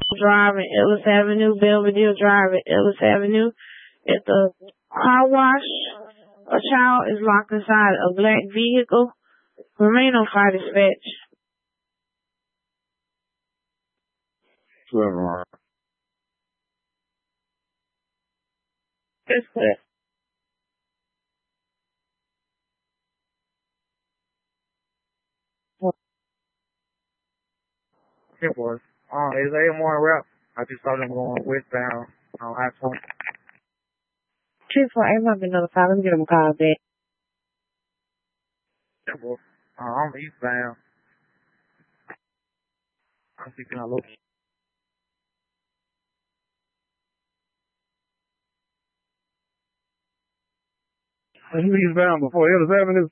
Drive and Ellis Avenue, Belvedere Drive and Ellis Avenue. At the car wash, a child is locked inside a black vehicle. Remain on fire dispatch. 12. That's clear. It was. It's 8 more rep. I just saw them going westbound on I-20. 248 might be notified. Let me give them a call back. It was. I'm eastbound. I'm thinking I look. You eastbound before Ellis Avenue?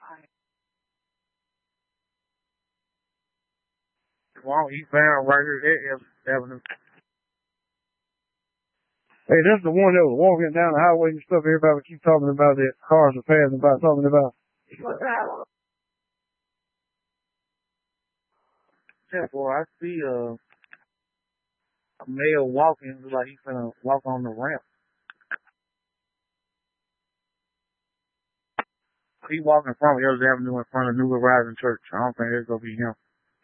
Well, I'm eastbound right here at Ellis Avenue. Hey, that's the one that was walking down the highway and stuff. Everybody would keep talking about that cars are passing by, talking about. Yeah, boy, I see a male walking, like he's gonna walk on the ramp. He walking from Ellis Avenue in front of New Horizon Church. I don't think it's gonna be him.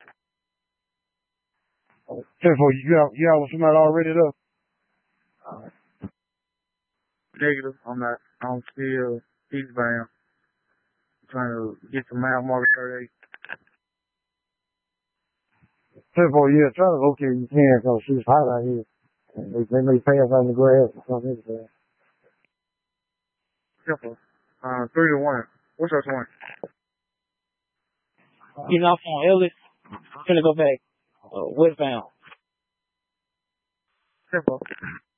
Careful, you out with somebody already though? Negative. I'm still eastbound. I'm trying to get to mile marker 38. Careful, yeah, try to locate you can, because she's hot out here. They may pass on the grass or something. Simple. 3 to 1. What's your point? Getting off on Ellis. Finna go back. Westbound. Simple.